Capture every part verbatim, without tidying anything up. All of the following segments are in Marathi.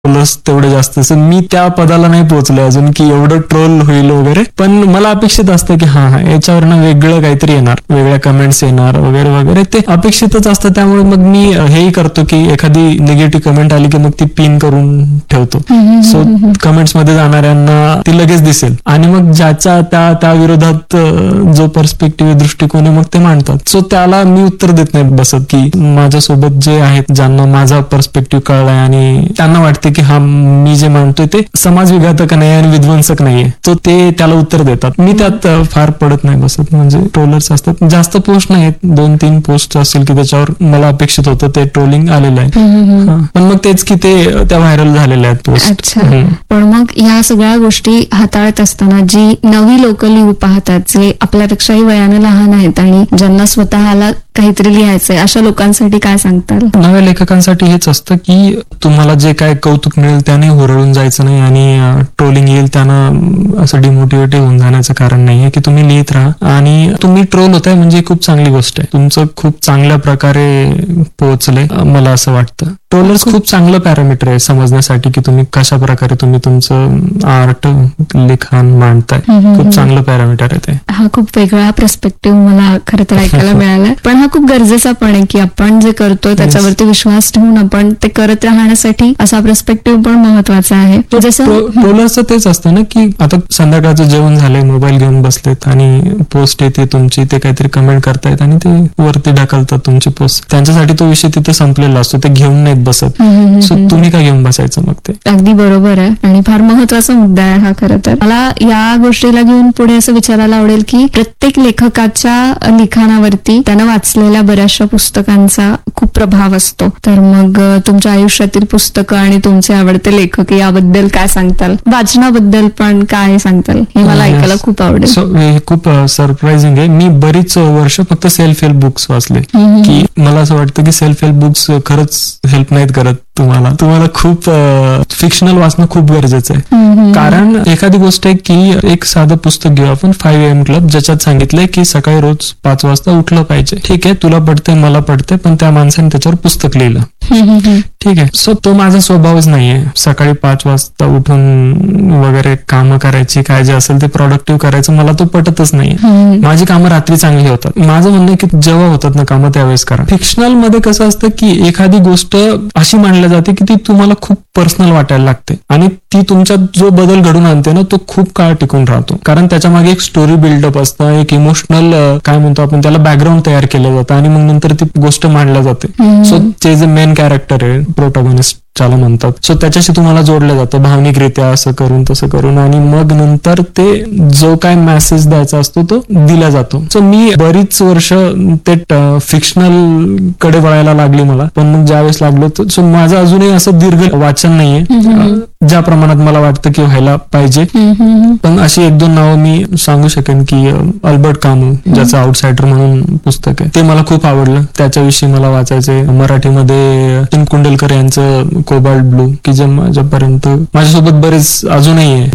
ट्रोलर्स तेवढे जास्त असेल. मी त्या पदाला नाही पोहोचलो अजून की एवढं ट्रोल होईल वगैरे, पण मला अपेक्षित असतं की हा हा याच्यावर ना वेगळं काहीतरी येणार, वेगळ्या कमेंट्स येणार वगैरे वगैरे, ते अपेक्षितच असतं. त्यामुळे मग मी हेही करतो की एखादी निगेटिव्ह कमेंट आली की मग ती पिन करून ठेवतो. सो कमेंट्स मध्ये जाणाऱ्यांना ती लगेच दिसेल आणि मग ज्याच्या त्या त्या विरोधात जो पर्स्पेक्टिव्ह दृष्टिकोन आहे मग ते मांडतात. सो त्याला मी उत्तर देत नाही बसत की माझ्यासोबत जे आहेत ज्यांना माझा पर्स्पेक्टिव्ह कळलाय आणि त्यांना वाटते की हा मी जे मांडतोय ते समाज विघातक नाही आणि विध्वंसक नाहीये, तो ते त्याला उत्तर देतात. मी त्यात फार पडत नाही बसत. म्हणजे ट्रोलर्स असतात, जास्त पोस्ट नाहीत, दोन तीन पोस्ट असतील की त्याच्यावर मला अपेक्षित होतं ते ट्रोलिंग आलेलं आहे, पण मग तेच की ते त्या व्हायरल झालेल्या आहेत पोस्ट. पण मग या सगळ्या गोष्टी हाताळत असताना जी नवी लोक लिहू पाहतात, जे आपल्यापेक्षाही वयाने लहान आहेत आणि ज्यांना स्वतःला काहीतरी लिहायचंय, अशा लोकांसाठी काय सांगताल? नव्या लेखकांसाठी हेच असतं की तुम्हाला जे काय कौतुक मिळेल त्याने हुरळून जायचं नाही आणि ट्रोलिंग येईल त्यानं असं डिमोटिवेटिव्ह होऊन जाण्याचं कारण नाहीये की तुम्ही लिहित राहा. आणि तुम्ही ट्रोल होताय म्हणजे खूप चांगली गोष्ट आहे, तुमचं खूप चांगल्या प्रकारे पोहोचले मला असं वाटतं. ट्रोलर्स खूप चांगलं पॅरामीटर आहे समजण्यासाठी की तुम्ही कशा प्रकारे तुम्ही तुमचं आर्ट लिखाण मांडताय. खूप चांगलं पॅरामीटर आहे ते. हा खूप वेगळा पर्स्पेक्टिव्ह मला खरं तर ऐकायला मिळाला, पण हा खूप गरजेचा पण आहे की आपण जे करतोय त्याच्यावरती विश्वास ठेवून आपण ते करत राहण्यासाठी असा पर्स्पेक्टिव्ह पण महत्वाचा आहे. जसं ट्रोलर्सचं तेच असतं ना की आता संध्याकाळचं जेवण झालंय, मोबाईल घेऊन बसलेत आणि पोस्ट येते तुमची, ते काहीतरी कमेंट करतायत आणि ते वरती ढकलतात तुमची पोस्ट. त्यांच्यासाठी तो विषय तिथे संपलेला असतो, ते घेऊन नाहीत बसत. सो तुम्ही काय घेऊन बसायचं मग? ते अगदी बरोबर आहे आणि फार महत्वाचा मुद्दा आहे हा. खरं तर मला या गोष्टीला घेऊन पुढे असं विचारायला आवडेल की प्रत्येक लेखकाच्या लिखाणावरती त्यानं वाचलेल्या बऱ्याचशा पुस्तकांचा खूप प्रभाव असतो. तर मग तुमच्या आयुष्यातील पुस्तकं आणि तुमचे आवडते लेखक याबद्दल काय सांगताल? वाचनाबद्दल पण काय सांगताल? हे मला ऐकायला खूप आवडेल. सो खूप सरप्राइझिंग आहे. मी बरीच वर्ष फक्त सेल्फ हेल्प बुक्स वाचले की मला असं वाटतं की सेल्फ हेल्प बुक्स खरंच हेल्प नाहीत करत तुम्हाला. तुम्हाला खूप फिक्शनल वाचणं खूप गरजेचं आहे. कारण एखादी गोष्ट आहे की एक साधं पुस्तक घेऊ आपण, फाईव्ह एम क्लब, ज्याच्यात सांगितलंय की सकाळी रोज पाच वाजता उठलं पाहिजे. ठीक आहे, तुला पडते मला पडते, पण त्या माणसाने त्याच्यावर पुस्तक लिहिलं. ठीक आहे. सो तो माझा स्वभावच नाहीये सकाळी पाच वाजता उठून वगैरे कामं करायची, काय जे असेल ते प्रोडक्टिव्ह करायचं, मला तो पटतच नाहीये. माझी कामं रात्री चांगली होतात. माझं म्हणणं की जेव्हा होतात ना कामं त्यावेळेस करा. फिक्शनल मध्ये कसं असतं की एखादी गोष्ट अशी मांडली जाते की ती तुम्हाला खूप पर्सनल वाटायला लागते आणि ती तुमच्यात जो बदल घडून आणते ना तो खूप काळ टिकून राहतो. कारण त्याच्या मागे एक स्टोरी बिल्डअप असतं, एक इमोशनल काय म्हणतो आपण त्याला बॅकग्राऊंड तयार केलं जातं आणि मग नंतर ती गोष्ट मांडल्या जाते. सो ते जे मेन कॅरेक्टर आहे, प्रोटॅगॉनिस्ट ज्याला म्हणतात, सो त्याच्याशी तुम्हाला जोडलं जातं भावनिकरित्या, असं करून तसं करून, आणि मग नंतर ते जो काय मेसेज द्यायचा असतो तो दिला जातो. सो मी बरीच वर्ष ते फिक्शनल कडे वळायला लागली मला, पण मग ज्यावेळेस लागलो सो माझं अजूनही असं दीर्घ वाचन नाहीये ज्या प्रमाणात मला वाटतं की व्हायला पाहिजे. पण अशी एक दोन नावं मी सांगू शकेन की अल्बर्ट कामू, ज्याचं आउटसायडर म्हणून पुस्तक आहे, ते मला खूप आवडलं. त्याच्याविषयी मला वाचायचंय. मराठीमध्ये टिन कुंडलकर यांचं कोबाल्ट ब्लू की जे माझ्यापर्यंत माझ्यासोबत बरेच अजूनही आहे.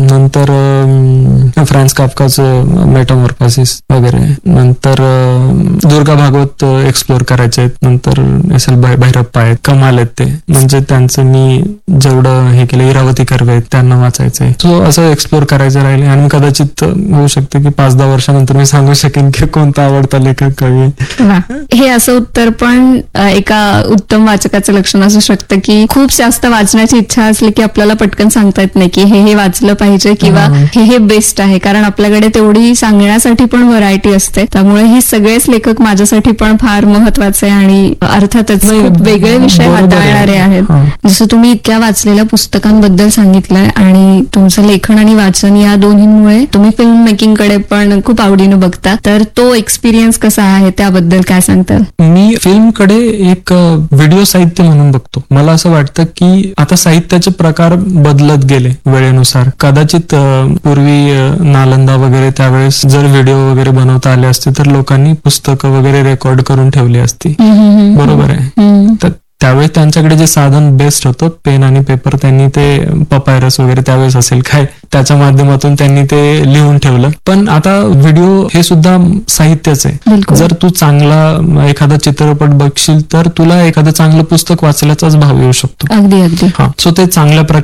नंतर फ्रान्स काफ्काचं मेटामॉर्फोसिस वगैरे. नंतर दुर्गा भागवत एक्सप्लोर करायचे आहेत. नंतर एस एल भैरप्पा आहेत, कमाल आहेत ते. म्हणजे त्यांचं मी जेवढं हे केलं, इरावती कर्वे आहेत त्यांना वाचायचंय. सो असं एक्सप्लोर करायचं राहिले आणि कदाचित होऊ शकते की पाच दहा वर्षानंतर मी सांगू शकेन की कोणता आवडता लेखक कवी. हे असं उत्तर पण एका उत्तम वाचकाचं लक्षण असू शकतं की खूप जास्त वाचण्याची इच्छा असली की आपल्याला पटकन सांगता येत नाही की हे हे वाचलं पाहिजे किंवा हे हे बेस्ट आहे, कारण आपल्याकडे तेवढी सांगण्यासाठी पण व्हरायटी असते. त्यामुळे हे सगळेच लेखक माझ्यासाठी पण फार महत्वाचे आणि अर्थातच खूप वेगळे विषय हाताळणारे आहेत. जसं तुम्ही इतक्या वाचलेल्या पुस्तकांबद्दल सांगितलंय आणि तुमचं लेखन आणि वाचन या दोन्हींमुळे तुम्ही फिल्म मेकिंग कडे पण खूप आवडीनं बघता, तर तो एक्सपिरियन्स कसा आहे त्याबद्दल काय सांगताल? मी फिल्मकडे एक व्हिडिओ साहित्य म्हणून बघतो. मला असं वाटतं की आता साहित्याचे प्रकार बदलत गेले वेळेनुसार. कदाचित पूर्वी नालंदा वगैरे त्यावेळेस जर व्हिडिओ वगैरे बनवता आले असते तर लोकांनी पुस्तकं वगैरे रेकॉर्ड करून ठेवली असती. बरोबर आहे. तर त्यावेळेस त्यांच्याकडे जे साधन बेस्ट होतं, पेन आणि पेपर, त्यांनी ते पपायरस वगैरे त्यावेळेस असेल काय, त्याच्या माध्यमातून त्यांनी ते लिहून ठेवलं. पण आता व्हिडिओ हे सुद्धा साहित्यच आहे. जर तू चांगला एखादा चित्रपट बघशील तर तुला एखादं चांगलं पुस्तक वाचल्याचाच भाव येऊ शकतो. अगदी अगदी. हा, सो ते चांगल्या प्रकारे